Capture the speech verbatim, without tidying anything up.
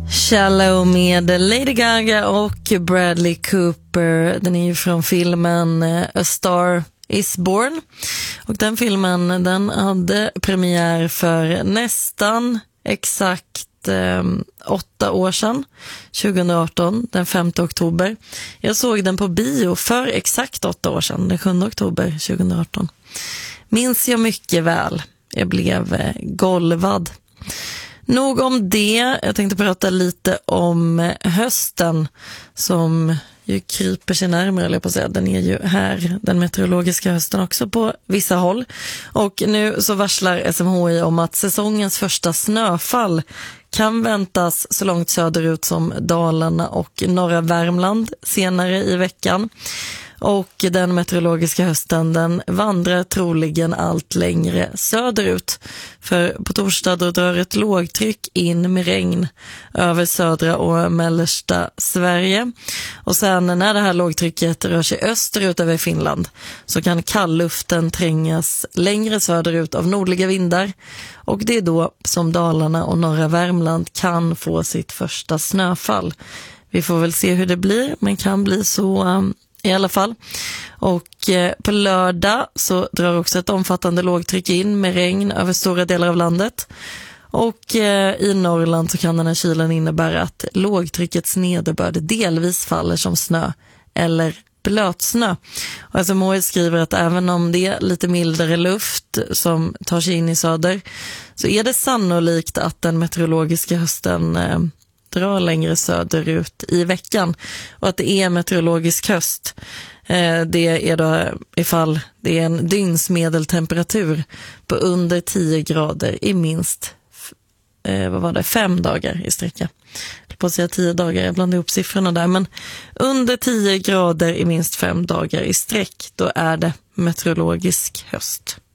Shallow med Lady Gaga och Bradley Cooper. Den är ju från filmen A Star Is Born. Och den filmen, den hade premiär för nästan exakt eh, åtta år sedan, tjugo arton, den femte oktober. Jag såg den på bio för exakt åtta år sedan, den sjunde oktober tjugo arton. Minns jag mycket väl. Jag blev eh, golvad. Nog om det. Jag tänkte prata lite om hösten som ju kryper sig närmare, eller på att säga. Den är ju här, den meteorologiska hösten också på vissa håll. Och nu så varslar S M H I om att säsongens första snöfall kan väntas så långt söderut som Dalarna och norra Värmland senare i veckan. Och den meteorologiska hösten, den vandrar troligen allt längre söderut. För på torsdag då drar ett lågtryck in med regn över södra och mellersta Sverige. Och sen när det här lågtrycket rör sig österut över Finland så kan kallluften trängas längre söderut av nordliga vindar. Och det är då som Dalarna och norra Värmland kan få sitt första snöfall. Vi får väl se hur det blir, men kan bli så um, i alla fall. Och eh, på lördag så drar också ett omfattande lågtryck in med regn över stora delar av landet. Och eh, i Norrland så kan den här kylan innebära att lågtryckets nederbörd delvis faller som snö eller blötsnö. Och S M H I skriver att även om det är lite mildare luft som tar sig in i söder så är det sannolikt att den meteorologiska hösten eh, drar längre söderut i veckan och att det är meteorologisk höst. Eh, det är då ifall det är en dygnsmedeltemperatur på under tio grader i minst eh, vad var det, fem dagar i sträcka. Jag på att säga tio dagar, jag blandar ihop siffrorna där, men under tio grader i minst fem dagar i sträck, då är det meteorologisk höst.